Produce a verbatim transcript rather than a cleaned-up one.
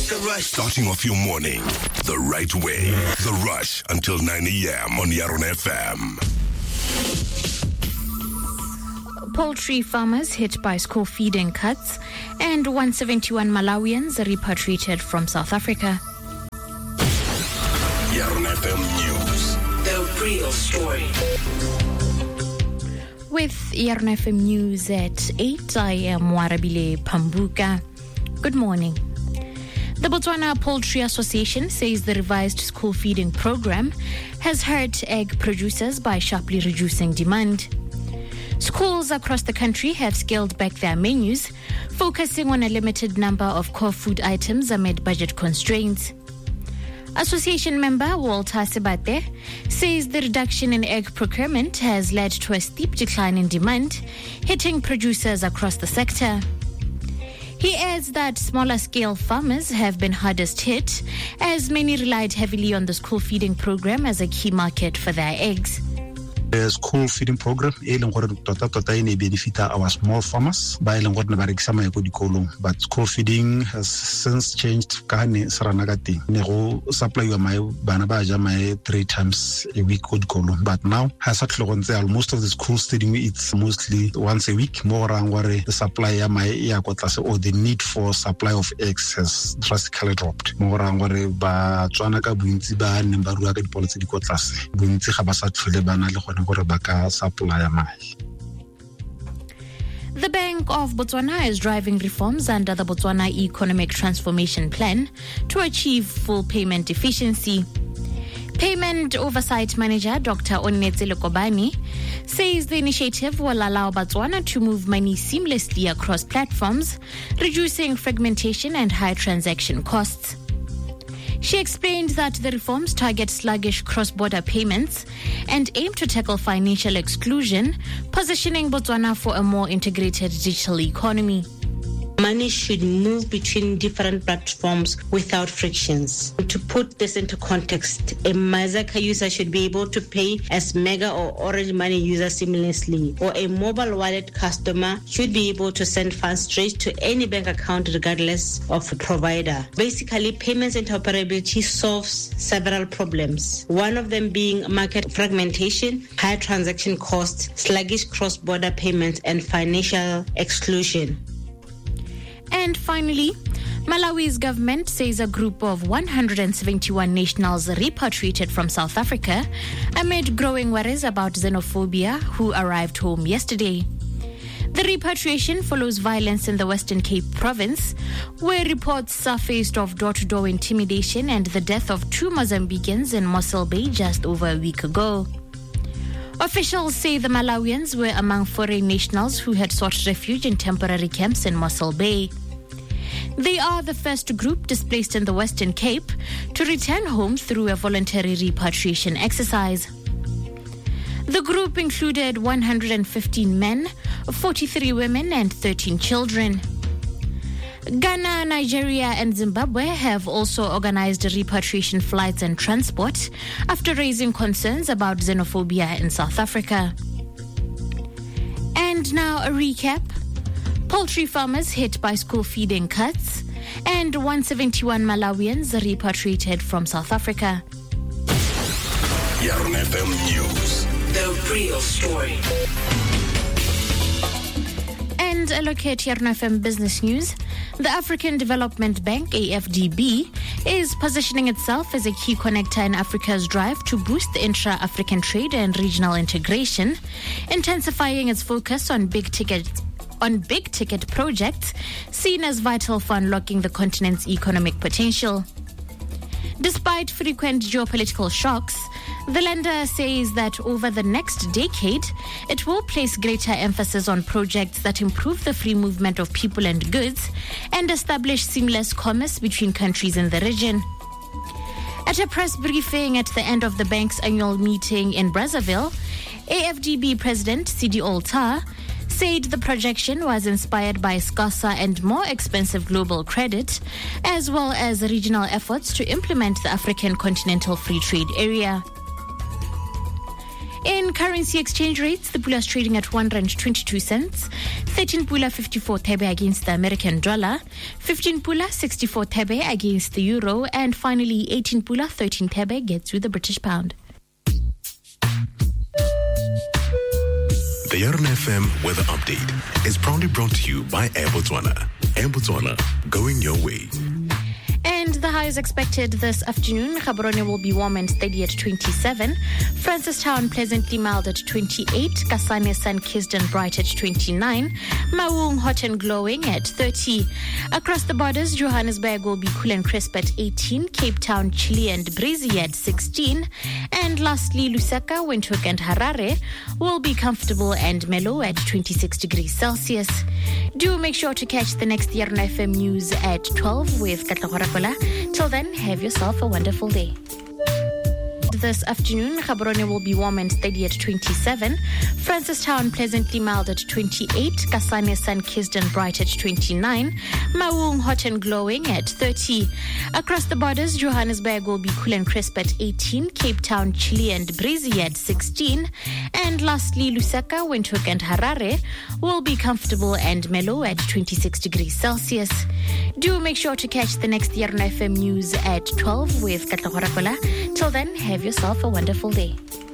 The Rush. Starting off your morning the right way. The Rush until nine a.m. on Yaron F M. Poultry farmers hit by school feeding cuts, and one hundred seventy-one Malawians repatriated from South Africa. Yaron F M News. The real story. With Yaron F M News at eight, I am Warabile Pambuka. Good morning. The Botswana Poultry Association says the revised school feeding program has hurt egg producers by sharply reducing demand. Schools across the country have scaled back their menus, focusing on a limited number of core food items amid budget constraints. Association member Walter Sebate says the reduction in egg procurement has led to a steep decline in demand, hitting producers across the sector. He adds that smaller-scale farmers have been hardest hit, as many relied heavily on the school feeding program as a key market for their eggs. The school feeding program e leng gore tota tota e ne benefita our small farmers ba e leng gore ne ba rekisa mae go dikolong, but school feeding has since changed ka ne serana ka teng ne go supply wa mae bana ba ja mae three times a week go dikolong, but now has at logonse most of the school feeding it's mostly once a week. More rang gore the supply ya mae ya go tlase, or the need for supply of eggs has drastically dropped. More rang gore ba tswana ka bontsi ba ne ba rua ka dipolo tse di go tlase, bontsi ga ba sa tlhole bana le The Bank of Botswana is driving reforms under the Botswana Economic Transformation Plan to achieve full payment efficiency. Payment Oversight Manager Doctor Onetse Lekobani says the initiative will allow Botswana to move money seamlessly across platforms, reducing fragmentation and high transaction costs. She explained that the reforms target sluggish cross-border payments and aim to tackle financial exclusion, positioning Botswana for a more integrated digital economy. Money should move between different platforms without frictions. To put this into context, a Mazaka user should be able to pay as Mega or Orange Money user seamlessly, or a mobile wallet customer should be able to send funds straight to any bank account regardless of the provider. Basically, payments interoperability solves several problems, one of them being market fragmentation, high transaction costs, sluggish cross-border payments, and financial exclusion. And finally, Malawi's government says a group of one hundred seventy-one nationals repatriated from South Africa amid growing worries about xenophobia who arrived home yesterday. The repatriation follows violence in the Western Cape province, where reports surfaced of door-to-door intimidation and the death of two Mozambicans in Mossel Bay just over a week ago. Officials say the Malawians were among foreign nationals who had sought refuge in temporary camps in Mossel Bay. They are the first group displaced in the Western Cape to return home through a voluntary repatriation exercise. The group included one hundred fifteen men, forty-three women, and thirteen children. Ghana, Nigeria, and Zimbabwe have also organized repatriation flights and transport after raising concerns about xenophobia in South Africa. And now a recap. Poultry farmers hit by school feeding cuts, and one hundred seventy-one Malawians repatriated from South Africa. Yaron F M News. The real story. And a look at Yaron F M Business News. The African Development Bank, A F D B, is positioning itself as a key connector in Africa's drive to boost intra-African trade and regional integration, intensifying its focus on big ticket on big ticket projects seen as vital for unlocking the continent's economic potential. Despite frequent geopolitical shocks, the lender says that over the next decade, it will place greater emphasis on projects that improve the free movement of people and goods and establish seamless commerce between countries in the region. At a press briefing at the end of the bank's annual meeting in Brazzaville, A F D B President Sidi Olta said the projection was inspired by scarcer and more expensive global credit, as well as regional efforts to implement the African Continental Free Trade Area. In currency exchange rates, the pula is trading at one rand twenty-two cents, thirteen pula fifty-four thebe against the American dollar, fifteen pula sixty-four thebe against the euro, and finally eighteen pula thirteen thebe gets you the British pound. The Yarona F M weather update is proudly brought to you by Air Botswana. Air Botswana, going your way. And the high is expected this afternoon. Gaborone will be warm and steady at twenty-seven. Francistown pleasantly mild at twenty-eight. Kasane sun-kissed and bright at twenty-nine. Maung hot and glowing at thirty. Across the borders, Johannesburg will be cool and crisp at eighteen. Cape Town chilly and breezy at sixteen. And lastly, Lusaka, Windhoek and Harare will be comfortable and mellow at twenty-six degrees Celsius. Do make sure to catch the next Yarona F M news at twelve with Katlahora. Till then, have yourself a wonderful day. This afternoon, Gaborone will be warm and steady at twenty-seven. Francistown pleasantly mild at twenty-eight. Kasane sun-kissed and bright at twenty-nine. Maung hot and glowing at thirty. Across the borders, Johannesburg will be cool and crisp at eighteen. Cape Town chilly and breezy at sixteen. And lastly, Lusaka, Windhoek and Harare will be comfortable and mellow at twenty-six degrees Celsius. Do make sure to catch the next Yarona F M news at twelve with Katlahora. Till then, have yourself a wonderful day.